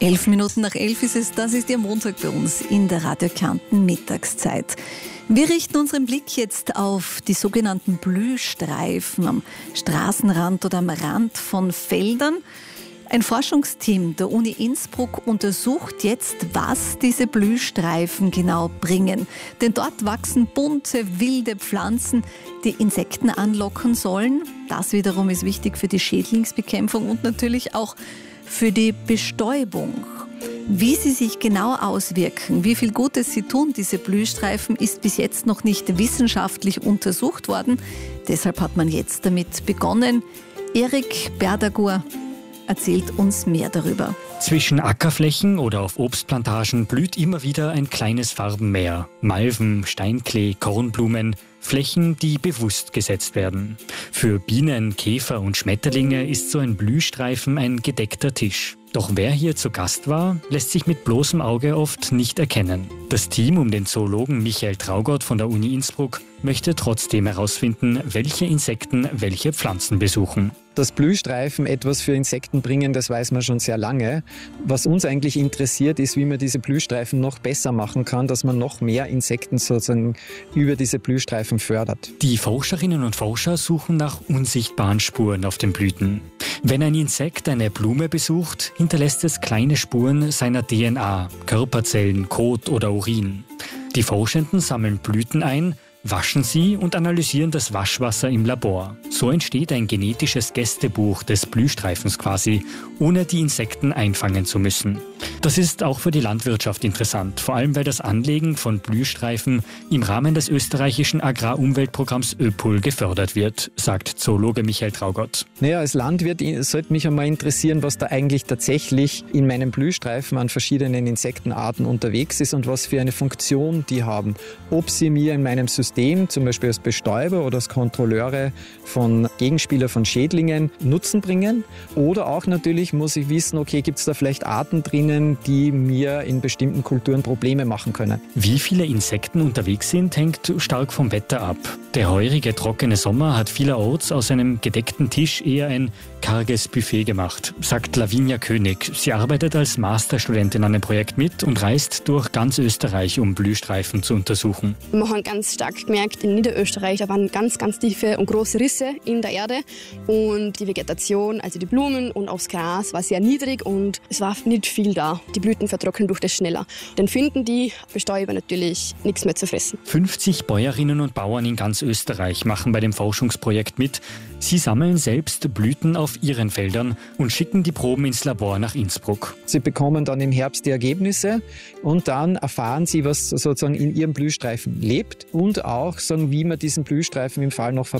11:11 ist es, das ist Ihr Montag bei uns in der Radio Kärnten Mittagszeit. Wir richten unseren Blick jetzt auf die sogenannten Blühstreifen am Straßenrand oder am Rand von Feldern. Ein Forschungsteam der Uni Innsbruck untersucht jetzt, was diese Blühstreifen genau bringen. Denn dort wachsen bunte, wilde Pflanzen, die Insekten anlocken sollen. Das wiederum ist wichtig für die Schädlingsbekämpfung und natürlich auch für die Bestäubung. Wie sie sich genau auswirken, wie viel Gutes sie tun, diese Blühstreifen, ist bis jetzt noch nicht wissenschaftlich untersucht worden. Deshalb hat man jetzt damit begonnen. Erik Berdagur erzählt uns mehr darüber. Zwischen Ackerflächen oder auf Obstplantagen blüht immer wieder ein kleines Farbenmeer. Malven, Steinklee, Kornblumen, Flächen, die bewusst gesetzt werden. Für Bienen, Käfer und Schmetterlinge ist so ein Blühstreifen ein gedeckter Tisch. Doch wer hier zu Gast war, lässt sich mit bloßem Auge oft nicht erkennen. Das Team um den Zoologen Michael Traugott von der Uni Innsbruck möchte trotzdem herausfinden, welche Insekten welche Pflanzen besuchen. Dass Blühstreifen etwas für Insekten bringen, das weiß man schon sehr lange. Was uns eigentlich interessiert, ist, wie man diese Blühstreifen noch besser machen kann, dass man noch mehr Insekten sozusagen über diese Blühstreifen fördert. Die Forscherinnen und Forscher suchen nach unsichtbaren Spuren auf den Blüten. Wenn ein Insekt eine Blume besucht, hinterlässt es kleine Spuren seiner DNA, Körperzellen, Kot oder Urin. Die Forschenden sammeln Blüten ein, waschen sie und analysieren das Waschwasser im Labor. So entsteht ein genetisches Gästebuch des Blühstreifens quasi, ohne die Insekten einfangen zu müssen. Das ist auch für die Landwirtschaft interessant, vor allem weil das Anlegen von Blühstreifen im Rahmen des österreichischen Agrarumweltprogramms ÖPUL gefördert wird, sagt Zoologe Michael Traugott. Naja, als Landwirt sollte mich einmal interessieren, was da eigentlich tatsächlich in meinem Blühstreifen an verschiedenen Insektenarten unterwegs ist und was für eine Funktion die haben. Ob sie mir in meinem System, zum Beispiel als Bestäuber oder als Kontrolleure von Gegenspieler von Schädlingen, Nutzen bringen. Oder auch natürlich muss ich wissen, okay, gibt es da vielleicht Arten drinnen, die mir in bestimmten Kulturen Probleme machen können. Wie viele Insekten unterwegs sind, hängt stark vom Wetter ab. Der heurige, trockene Sommer hat vielerorts aus einem gedeckten Tisch eher ein karges Buffet gemacht, sagt Lavinia König. Sie arbeitet als Masterstudentin an dem Projekt mit und reist durch ganz Österreich, um Blühstreifen zu untersuchen. Wir haben ganz stark gemerkt, in Niederösterreich, da waren ganz, ganz tiefe und große Risse in der Erde und die Vegetation, also die Blumen und auch das Gras war sehr niedrig und es war nicht viel da. Die Blüten vertrocknen durch das schneller. Dann finden die Bestäuber natürlich nichts mehr zu fressen. 50 Bäuerinnen und Bauern in ganz Österreich machen bei dem Forschungsprojekt mit. Sie sammeln selbst Blüten auf ihren Feldern und schicken die Proben ins Labor nach Innsbruck. Sie bekommen dann im Herbst die Ergebnisse und dann erfahren sie, was sozusagen in ihrem Blühstreifen lebt und auch sagen, wie man diesen Blühstreifen im Fall noch verbessern